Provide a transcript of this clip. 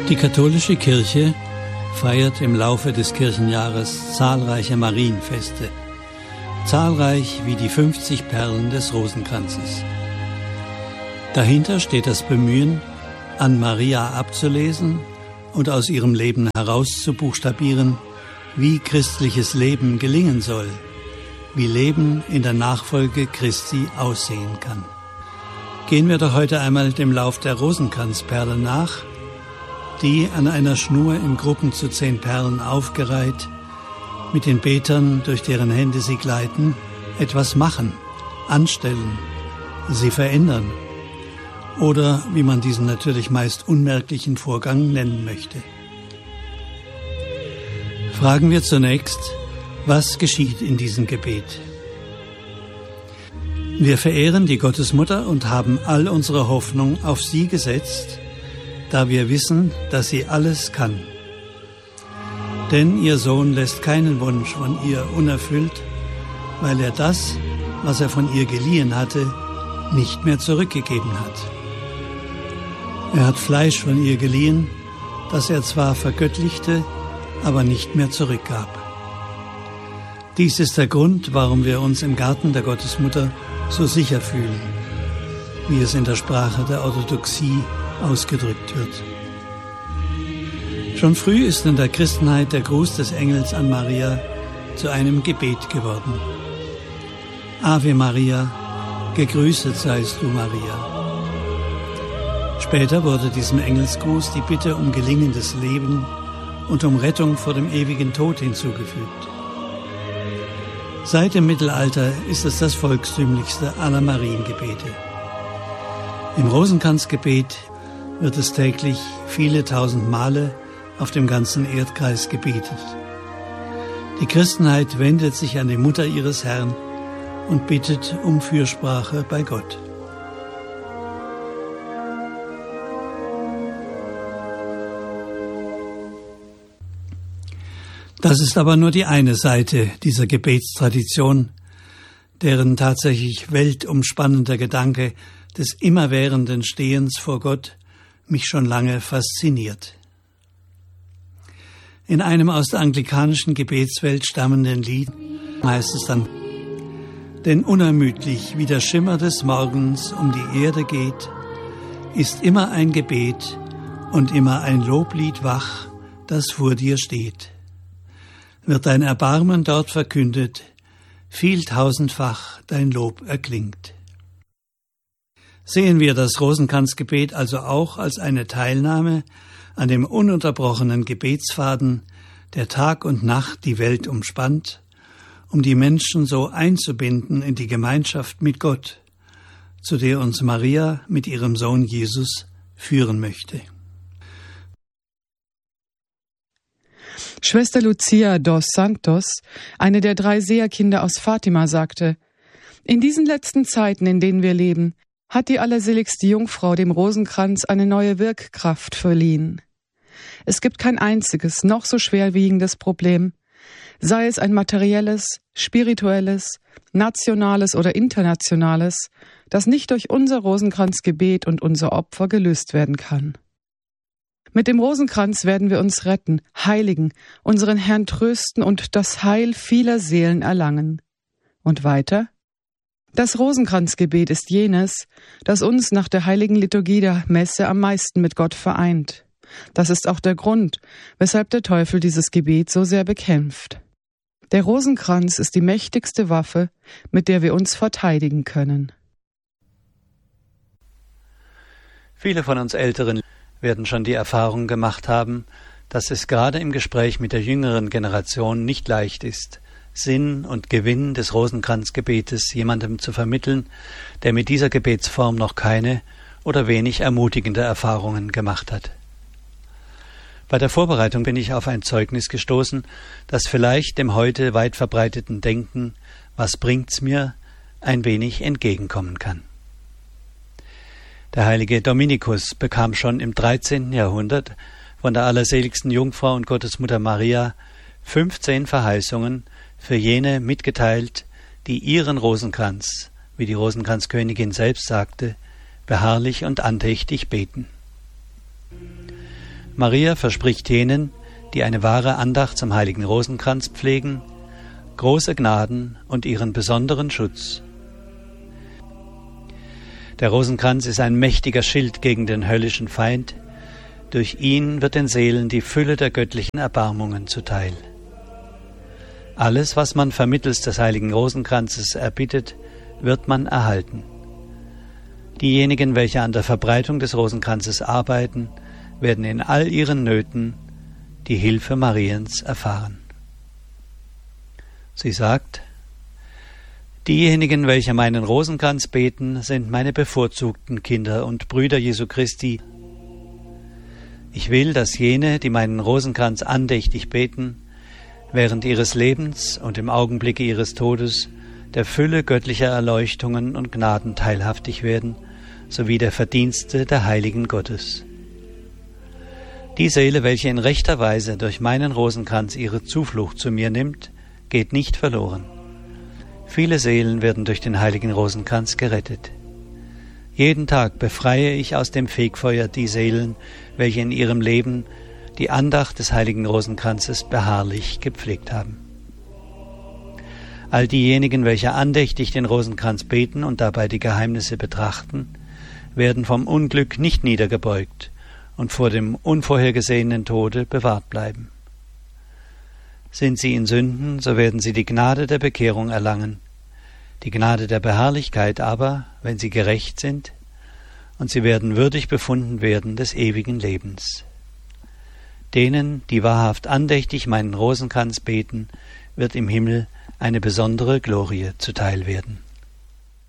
Die katholische Kirche feiert im Laufe des Kirchenjahres zahlreiche Marienfeste, zahlreich wie die 50 Perlen des Rosenkranzes. Dahinter steht das Bemühen, an Maria abzulesen und aus ihrem Leben herauszubuchstabieren, wie christliches Leben gelingen soll, wie Leben in der Nachfolge Christi aussehen kann. Gehen wir doch heute einmal dem Lauf der Rosenkranzperle nach, die an einer Schnur in Gruppen zu 10 Perlen aufgereiht, mit den Betern, durch deren Hände sie gleiten, etwas machen, anstellen, sie verändern oder, wie man diesen natürlich meist unmerklichen Vorgang nennen möchte. Fragen wir zunächst, was geschieht in diesem Gebet? Wir verehren die Gottesmutter und haben all unsere Hoffnung auf sie gesetzt, da wir wissen, dass sie alles kann. Denn ihr Sohn lässt keinen Wunsch von ihr unerfüllt, weil er das, was er von ihr geliehen hatte, nicht mehr zurückgegeben hat. Er hat Fleisch von ihr geliehen, das er zwar vergöttlichte, aber nicht mehr zurückgab. Dies ist der Grund, warum wir uns im Garten der Gottesmutter so sicher fühlen, wie es in der Sprache der Orthodoxie ausgedrückt wird. Schon früh ist in der Christenheit der Gruß des Engels an Maria zu einem Gebet geworden. Ave Maria, gegrüßet seist du, Maria. Später wurde diesem Engelsgruß die Bitte um gelingendes Leben und um Rettung vor dem ewigen Tod hinzugefügt. Seit dem Mittelalter ist es das volkstümlichste aller Mariengebete. Im Rosenkranzgebet wird es täglich viele tausend Male auf dem ganzen Erdkreis gebetet. Die Christenheit wendet sich an die Mutter ihres Herrn und bittet um Fürsprache bei Gott. Das ist aber nur die eine Seite dieser Gebetstradition, deren tatsächlich weltumspannender Gedanke des immerwährenden Stehens vor Gott mich schon lange fasziniert. In einem aus der anglikanischen Gebetswelt stammenden Lied heißt es dann: Denn unermüdlich wie der Schimmer des Morgens um die Erde geht, ist immer ein Gebet und immer ein Loblied wach, das vor dir steht. Wird dein Erbarmen dort verkündet, vieltausendfach dein Lob erklingt. Sehen wir das Rosenkranzgebet also auch als eine Teilnahme an dem ununterbrochenen Gebetsfaden, der Tag und Nacht die Welt umspannt, um die Menschen so einzubinden in die Gemeinschaft mit Gott, zu der uns Maria mit ihrem Sohn Jesus führen möchte. Schwester Lucia dos Santos, eine der 3 Seherkinder aus Fatima, sagte: In diesen letzten Zeiten, in denen wir leben, hat die allerseligste Jungfrau dem Rosenkranz eine neue Wirkkraft verliehen. Es gibt kein einziges, noch so schwerwiegendes Problem, sei es ein materielles, spirituelles, nationales oder internationales, das nicht durch unser Rosenkranzgebet und unser Opfer gelöst werden kann. Mit dem Rosenkranz werden wir uns retten, heiligen, unseren Herrn trösten und das Heil vieler Seelen erlangen. Und weiter? Das Rosenkranzgebet ist jenes, das uns nach der heiligen Liturgie der Messe am meisten mit Gott vereint. Das ist auch der Grund, weshalb der Teufel dieses Gebet so sehr bekämpft. Der Rosenkranz ist die mächtigste Waffe, mit der wir uns verteidigen können. Viele von uns Älteren werden schon die Erfahrung gemacht haben, dass es gerade im Gespräch mit der jüngeren Generation nicht leicht ist, Sinn und Gewinn des Rosenkranzgebetes jemandem zu vermitteln, der mit dieser Gebetsform noch keine oder wenig ermutigende Erfahrungen gemacht hat. Bei der Vorbereitung bin ich auf ein Zeugnis gestoßen, das vielleicht dem heute weit verbreiteten Denken, was bringt's mir, ein wenig entgegenkommen kann. Der heilige Dominikus bekam schon im 13. Jahrhundert von der allerseligsten Jungfrau und Gottesmutter Maria 15 Verheißungen für jene mitgeteilt, die ihren Rosenkranz, wie die Rosenkranzkönigin selbst sagte, beharrlich und andächtig beten. Maria verspricht jenen, die eine wahre Andacht zum heiligen Rosenkranz pflegen, große Gnaden und ihren besonderen Schutz. Der Rosenkranz ist ein mächtiger Schild gegen den höllischen Feind. Durch ihn wird den Seelen die Fülle der göttlichen Erbarmungen zuteil. Alles, was man vermittels des heiligen Rosenkranzes erbittet, wird man erhalten. Diejenigen, welche an der Verbreitung des Rosenkranzes arbeiten, werden in all ihren Nöten die Hilfe Mariens erfahren. Sie sagt: Diejenigen, welche meinen Rosenkranz beten, sind meine bevorzugten Kinder und Brüder Jesu Christi. Ich will, dass jene, die meinen Rosenkranz andächtig beten, während ihres Lebens und im Augenblicke ihres Todes der Fülle göttlicher Erleuchtungen und Gnaden teilhaftig werden, sowie der Verdienste der Heiligen Gottes. Die Seele, welche in rechter Weise durch meinen Rosenkranz ihre Zuflucht zu mir nimmt, geht nicht verloren. Viele Seelen werden durch den heiligen Rosenkranz gerettet. Jeden Tag befreie ich aus dem Fegfeuer die Seelen, welche in ihrem Leben die Andacht des heiligen Rosenkranzes beharrlich gepflegt haben. All diejenigen, welche andächtig den Rosenkranz beten und dabei die Geheimnisse betrachten, werden vom Unglück nicht niedergebeugt und vor dem unvorhergesehenen Tode bewahrt bleiben. Sind sie in Sünden, so werden sie die Gnade der Bekehrung erlangen, die Gnade der Beharrlichkeit aber, wenn sie gerecht sind, und sie werden würdig befunden werden des ewigen Lebens. Denen, die wahrhaft andächtig meinen Rosenkranz beten, wird im Himmel eine besondere Glorie zuteil werden.